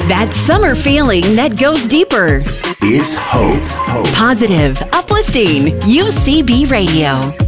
That summer feeling that goes deeper. It's Hope. Positive, uplifting, UCB Radio.